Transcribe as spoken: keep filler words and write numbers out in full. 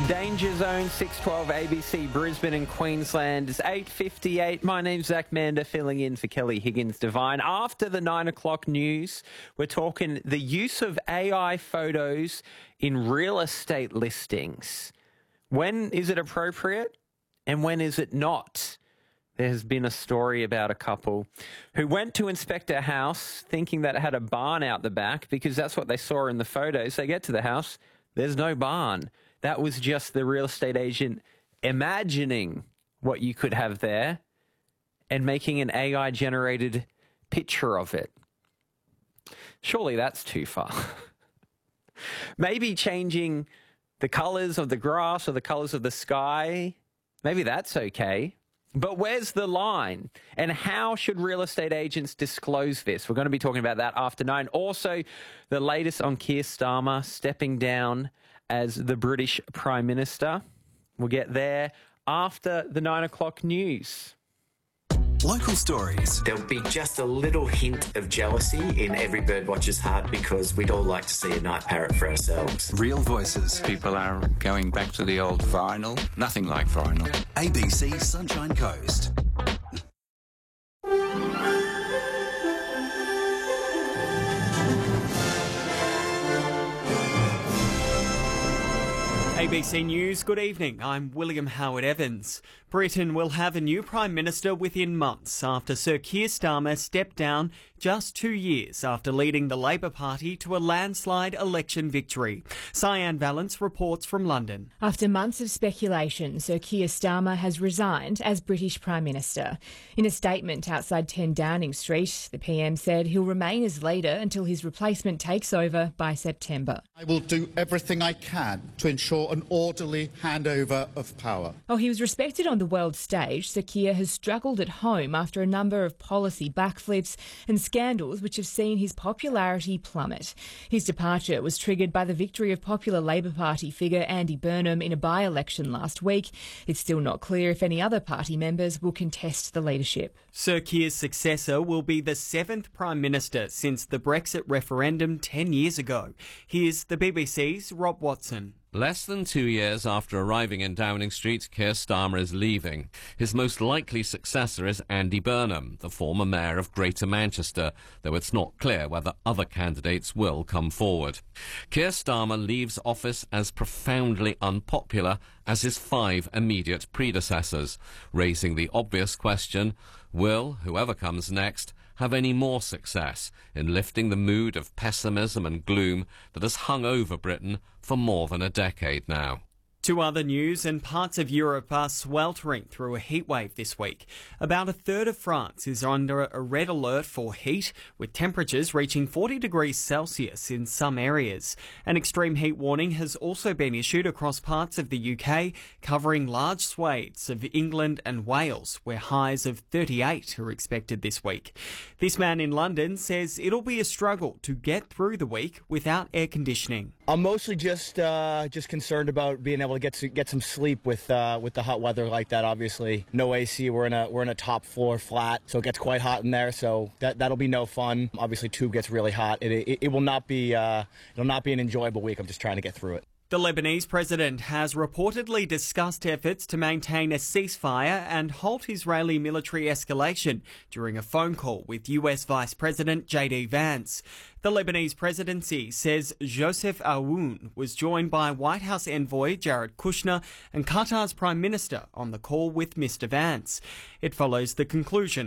Danger Zone six twelve A B C Brisbane and Queensland is eight fifty-eight. My name's Zach Mander, filling in for Kelly Higgins-Devine. After the nine o'clock news, we're talking the use of A I photos in real estate listings. When is it appropriate and when is it not? There has been a story about a couple who went to inspect a house thinking that it had a barn out the back because that's what they saw in the photos. They get to the house, there's no barn. That was just the real estate agent imagining what you could have there and making an A I-generated picture of it. Surely that's too far. Maybe changing the colours of the grass or the colours of the sky, maybe that's okay. But where's the line? And how should real estate agents disclose this? We're going to be talking about that after nine. Also, the latest on Keir Starmer stepping down as the British Prime Minister. We'll get there after the nine o'clock news. Local stories. There'll be just a little hint of jealousy in every birdwatcher's heart because we'd all like to see a night parrot for ourselves. Real voices. People are going back to the old vinyl. Nothing like vinyl. A B C Sunshine Coast. A B C News, good evening. I'm William Howard Evans. Britain will have a new Prime Minister within months after Sir Keir Starmer stepped down just two years after leading the Labour Party to a landslide election victory. Cyan Valance reports from London. After months of speculation, Sir Keir Starmer has resigned as British Prime Minister. In a statement outside ten Downing Street, the P M said he'll remain as leader until his replacement takes over by September. I will do everything I can to ensure an orderly handover of power. While he was respected on the world stage, Sir Keir has struggled at home after a number of policy backflips and scandals which have seen his popularity plummet. His departure was triggered by the victory of popular Labour Party figure Andy Burnham in a by-election last week. It's still not clear if any other party members will contest the leadership. Sir Keir's successor will be the seventh Prime Minister since the Brexit referendum ten years ago. Here's the B B C's Rob Watson. Less than two years after arriving in Downing Street, Keir Starmer is leaving. His most likely successor is Andy Burnham, the former mayor of Greater Manchester, though it's not clear whether other candidates will come forward. Keir Starmer leaves office as profoundly unpopular as his five immediate predecessors, raising the obvious question, will whoever comes next have any more success in lifting the mood of pessimism and gloom that has hung over Britain for more than a decade now? To other news, and parts of Europe are sweltering through a heatwave this week. About a third of France is under a red alert for heat, with temperatures reaching forty degrees Celsius in some areas. An extreme heat warning has also been issued across parts of the U K, covering large swathes of England and Wales, where highs of thirty-eight are expected this week. This man in London says it'll be a struggle to get through the week without air conditioning. I'm mostly just uh, just concerned about being able to get to get some sleep with uh, with the hot weather like that. Obviously, no A C. We're in a we're in a top floor flat, so it gets quite hot in there. So that that'll be no fun. Obviously, tube gets really hot. It it, it will not be uh, it'll not be an enjoyable week. I'm just trying to get through it. The Lebanese president has reportedly discussed efforts to maintain a ceasefire and halt Israeli military escalation during a phone call with U S Vice President J D Vance. The Lebanese presidency says Joseph Aoun was joined by White House envoy Jared Kushner and Qatar's Prime Minister on the call with Mister Vance. It follows the conclusion